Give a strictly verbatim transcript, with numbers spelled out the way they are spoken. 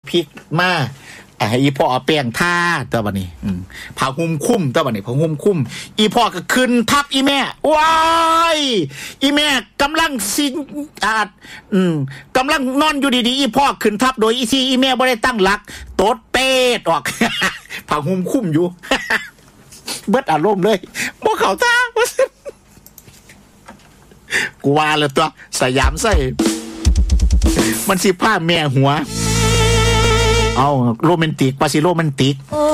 พริกมาให้อีพ่อเอาแป้งทาตะบัดนี้อืมผ้าห่มคุ้มตะบัดนี้ผ้าห่มคุ้มอีพ่อก็ขึ้นทับอีแม่ว้ายอีแม่กำลังสิอาดอืมกำลังนอนอยู่ดีๆอีพ่อขึ้นทับโดยอีที่อีแม่บ่ได้ตั้งหลักตดเป็ดออก ผ้าห่มคุ้มอยู่ เบิดอารมณ์เลยบ่เข้าท่า กูว่าแล้วตัวสยามใส่มันสิพาแม่หัวเอาโรแมนติกว่าสิโรแมนติก